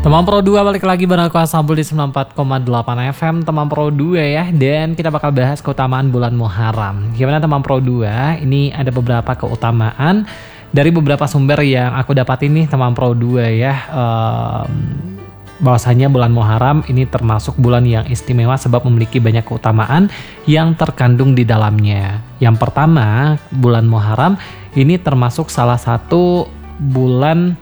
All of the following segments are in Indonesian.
Teman Pro 2 balik lagi bareng aku Asabul di 94,8 FM Teman Pro 2 ya. Dan kita bakal bahas keutamaan bulan Muharram. Gimana teman Pro 2? Ini ada beberapa keutamaan dari beberapa sumber yang aku dapatin nih teman Pro 2 ya. Bahwasanya bulan Muharram ini termasuk bulan yang istimewa sebab memiliki banyak keutamaan yang terkandung di dalamnya. Yang pertama, bulan Muharram ini termasuk salah satu bulan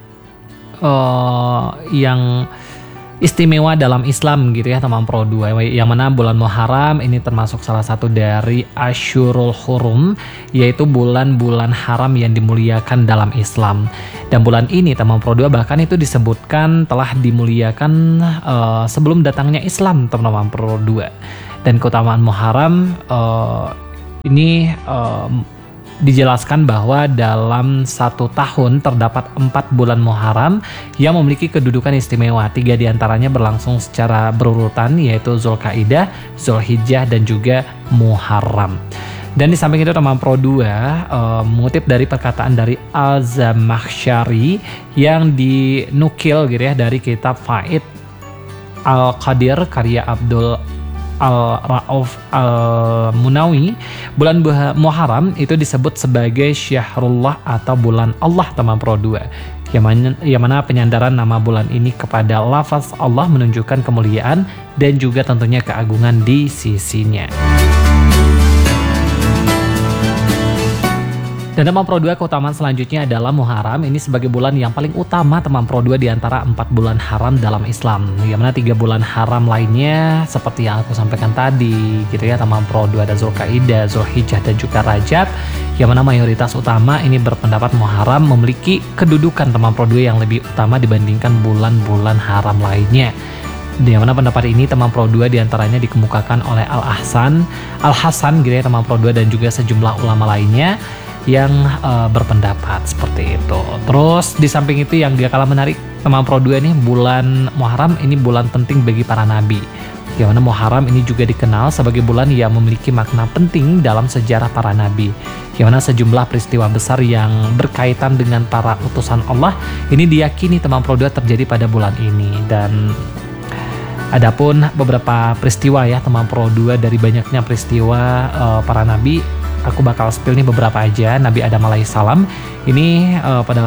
yang istimewa dalam Islam gitu ya teman Pro 2, yang mana bulan Muharram ini termasuk salah satu dari Asyurul Hurum, yaitu bulan-bulan haram yang dimuliakan dalam Islam. Dan bulan ini teman Pro 2 bahkan itu disebutkan telah dimuliakan sebelum datangnya Islam teman-teman Pro 2. Dan keutamaan Muharram ini dijelaskan bahwa dalam satu tahun terdapat 4 bulan Muharram yang memiliki kedudukan istimewa. 3 diantaranya berlangsung secara berurutan, yaitu Zulkaidah, Zulhijjah, dan juga Muharram. Dan di samping itu teman Pro 2 mengutip dari perkataan dari Al-Zamakhsyari yang dinukil gitu ya dari kitab Faid Al-Qadir karya Abdul Al-Ra'uf Al-Munawi. Bulan Muharram itu disebut sebagai Syahrullah atau bulan Allah teman Pro 2, yang mana penyandaran nama bulan ini kepada lafaz Allah menunjukkan kemuliaan dan juga tentunya keagungan di sisinya. Dan teman Pro 2, keutamaan selanjutnya adalah Muharram ini sebagai bulan yang paling utama teman Pro 2 di antara 4 bulan haram dalam Islam. Yang mana 3 bulan haram lainnya seperti yang aku sampaikan tadi gitu ya teman Pro 2, ada Zulkaidah, Zulhijjah, dan juga Rajab. Yang mana mayoritas utama ini berpendapat Muharram memiliki kedudukan teman Pro 2 yang lebih utama dibandingkan bulan-bulan haram lainnya. Di mana pendapat ini teman Pro 2 diantaranya dikemukakan oleh Al-Hasan gitu ya teman Pro 2, dan juga sejumlah ulama lainnya yang berpendapat seperti itu. Terus di samping itu yang gak kalah menarik teman Pro 2 nih, bulan Muharram ini bulan penting bagi para nabi. Yang mana Muharram ini juga dikenal sebagai bulan yang memiliki makna penting dalam sejarah para nabi. Yang mana sejumlah peristiwa besar yang berkaitan dengan para utusan Allah ini diyakini teman Pro 2 terjadi pada bulan ini. Dan adapun beberapa peristiwa ya teman Pro 2 dari banyaknya peristiwa para nabi, aku bakal spill nih beberapa aja. Nabi Adam alaihissalam ini pada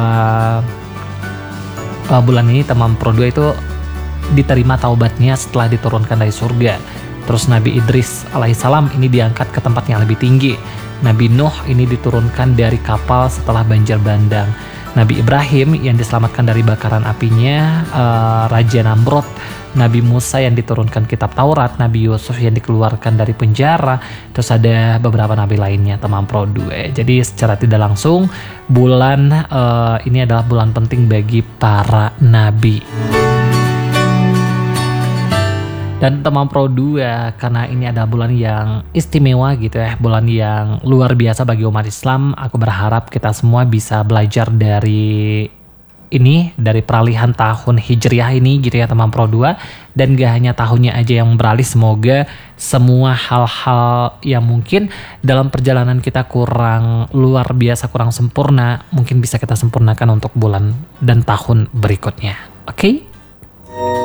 bulan ini teman Pro 2 itu diterima taubatnya setelah diturunkan dari surga. Terus Nabi Idris alaihissalam ini diangkat ke tempat yang lebih tinggi. Nabi Nuh ini diturunkan dari kapal setelah banjir bandang. Nabi Ibrahim yang diselamatkan dari bakaran apinya Raja Namrud. Nabi Musa yang diturunkan kitab Taurat, Nabi Yusuf yang dikeluarkan dari penjara, terus ada beberapa nabi lainnya teman Pro 2. Jadi secara tidak langsung bulan ini adalah bulan penting bagi para nabi. Dan teman Pro 2, karena ini adalah bulan yang istimewa gitu ya, bulan yang luar biasa bagi umat Islam, aku berharap kita semua bisa belajar dari peralihan tahun Hijriah ini gitu ya teman Pro 2. Dan gak hanya tahunnya aja yang beralih, semoga semua hal-hal yang mungkin dalam perjalanan kita kurang luar biasa, kurang sempurna, mungkin bisa kita sempurnakan untuk bulan dan tahun berikutnya. Oke?